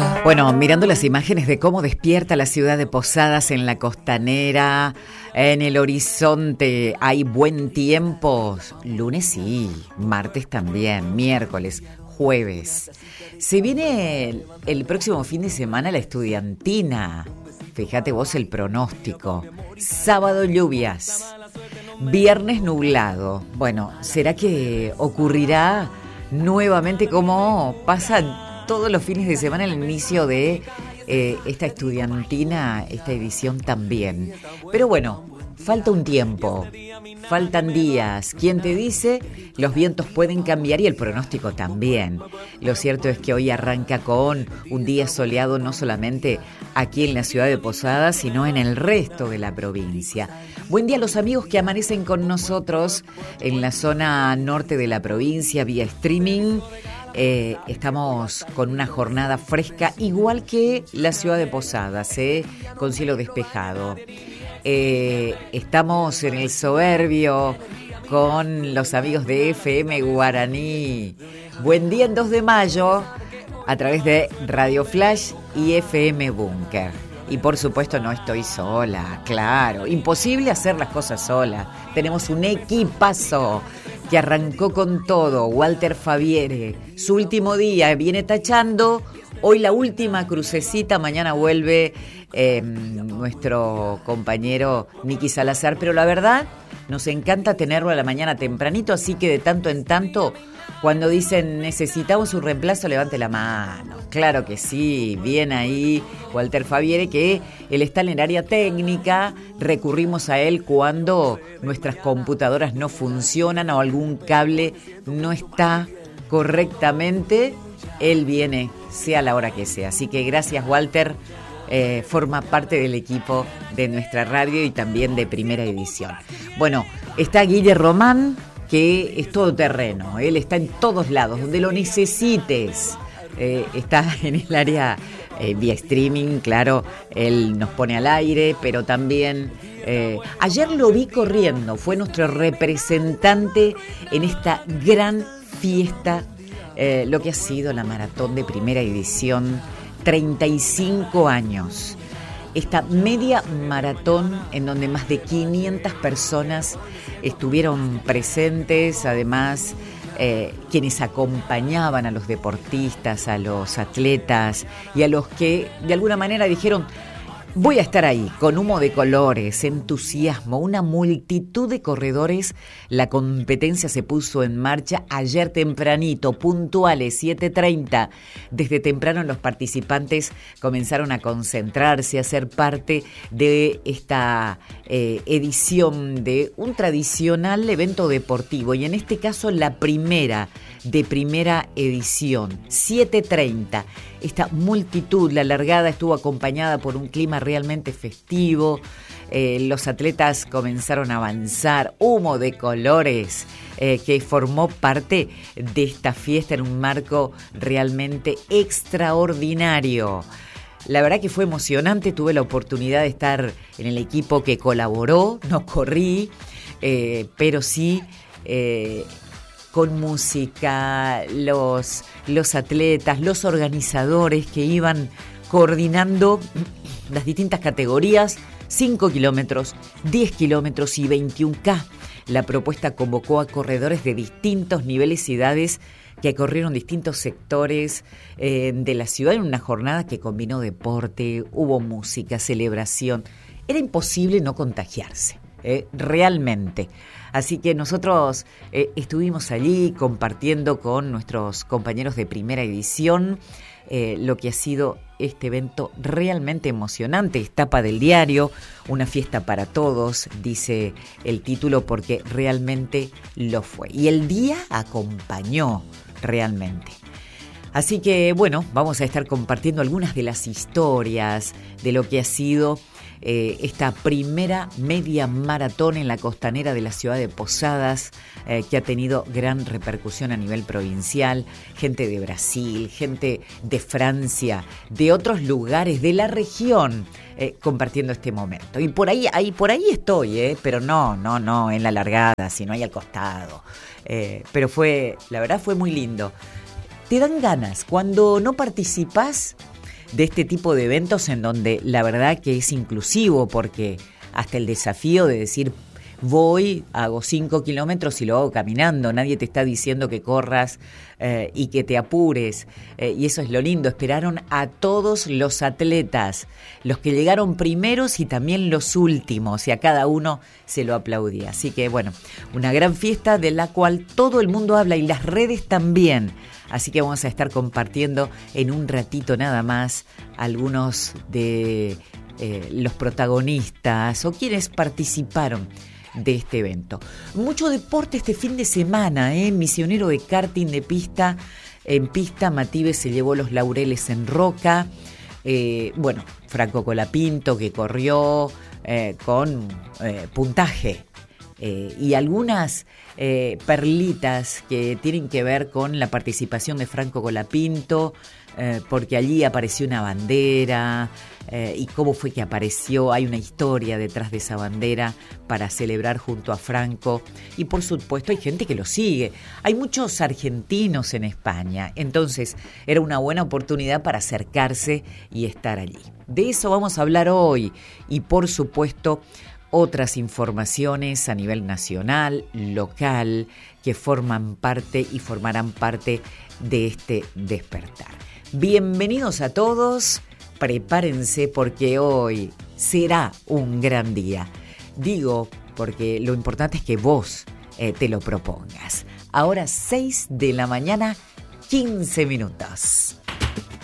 Bueno, mirando las imágenes de cómo despierta la ciudad de Posadas en la costanera, en el horizonte hay buen tiempo, lunes sí, martes también, miércoles, jueves. Se viene el próximo fin de semana la estudiantina, fíjate vos el pronóstico, sábado lluvias, viernes nublado. Bueno, ¿será que ocurrirá nuevamente como pasa todos los fines de semana el inicio de esta estudiantina, esta edición también? Pero bueno, falta un tiempo, faltan días. ¿Quién te dice? Los vientos pueden cambiar y el pronóstico también. Lo cierto es que hoy arranca con un día soleado no solamente aquí en la ciudad de Posadas, sino en el resto de la provincia. Buen día a los amigos que amanecen con nosotros en la zona norte de la provincia vía streaming. Estamos con una jornada fresca, igual que la ciudad de Posadas, con cielo despejado. Estamos en el soberbio con los amigos de FM Guaraní. Buen día en 2 de mayo a través de Radio Flash y FM Búnker. Y por supuesto no estoy sola, claro, imposible hacer las cosas sola. Tenemos un equipazo que arrancó con todo. Walter Faviere, su último día, viene tachando. Hoy la última crucecita, mañana vuelve nuestro compañero Nicky Salazar. Pero la verdad, nos encanta tenerlo a la mañana tempranito, así que de tanto en tanto, cuando dicen necesitamos un reemplazo, levante la mano. Claro que sí, bien ahí Walter Faviere, que él está en el área técnica. Recurrimos a él cuando nuestras computadoras no funcionan o algún cable no está correctamente. Él viene, sea la hora que sea. Así que gracias, Walter. Forma parte del equipo de nuestra radio y también de Primera Edición. Bueno, está Guille Román, que es todoterreno. Él está en todos lados, donde lo necesites. Está en el área vía streaming, claro, él nos pone al aire, pero también ayer lo vi corriendo, fue nuestro representante en esta gran fiesta, lo que ha sido la maratón de Primera Edición, 35 años. Esta media maratón en donde más de 500 personas estuvieron presentes, además quienes acompañaban a los deportistas, a los atletas y a los que de alguna manera dijeron: voy a estar ahí, con humo de colores, entusiasmo, una multitud de corredores. La competencia se puso en marcha ayer tempranito, puntuales, 7:30. Desde temprano los participantes comenzaron a concentrarse, a ser parte de esta edición de un tradicional evento deportivo, y en este caso la primera de Primera Edición, 7:30. Esta multitud, la largada estuvo acompañada por un clima realmente festivo. Los atletas comenzaron a avanzar, humo de colores que formó parte de esta fiesta en un marco realmente extraordinario. La verdad que fue emocionante, tuve la oportunidad de estar en el equipo que colaboró, no corrí, pero sí con música, los atletas, los organizadores que iban coordinando las distintas categorías, 5 kilómetros, 10 kilómetros y 21K. La propuesta convocó a corredores de distintos niveles y edades que corrieron distintos sectores de la ciudad en una jornada que combinó deporte, hubo música, celebración. Era imposible no contagiarse, realmente. Así que nosotros estuvimos allí compartiendo con nuestros compañeros de Primera Edición lo que ha sido este evento realmente emocionante. Es tapa del diario, una fiesta para todos, dice el título, porque realmente lo fue. Y el día acompañó realmente. Así que bueno, vamos a estar compartiendo algunas de las historias de lo que ha sido esta primera media maratón en la costanera de la ciudad de Posadas, que ha tenido gran repercusión a nivel provincial. Gente de Brasil, gente de Francia, de otros lugares de la región, compartiendo este momento. Y por ahí estoy, pero no en la largada, sino ahí al costado. Pero la verdad fue muy lindo. Te dan ganas, cuando no participás, de este tipo de eventos en donde la verdad que es inclusivo, porque hasta el desafío de decir voy, hago 5 kilómetros y lo hago caminando, nadie te está diciendo que corras y que te apures, y eso es lo lindo. Esperaron a todos los atletas, los que llegaron primeros y también los últimos, y a cada uno se lo aplaudía. Así que bueno, una gran fiesta de la cual todo el mundo habla y las redes también. Así que vamos a estar compartiendo en un ratito nada más algunos de los protagonistas o quienes participaron de este evento. Mucho deporte este fin de semana, misionero de karting de pista. En pista, Matíbez se llevó los laureles en Roca. Bueno, Franco Colapinto, que corrió con puntaje. Y algunas perlitas que tienen que ver con la participación de Franco Colapinto, porque allí apareció una bandera, y cómo fue que apareció. Hay una historia detrás de esa bandera para celebrar junto a Franco, y por supuesto hay gente que lo sigue. Hay muchos argentinos en España, entonces era una buena oportunidad para acercarse y estar allí. De eso vamos a hablar hoy, y por supuesto otras informaciones a nivel nacional, local, que forman parte y formarán parte de este despertar. Bienvenidos a todos, prepárense porque hoy será un gran día. Digo, porque lo importante es que vos te lo propongas. Ahora 6 de la mañana, 15 minutos.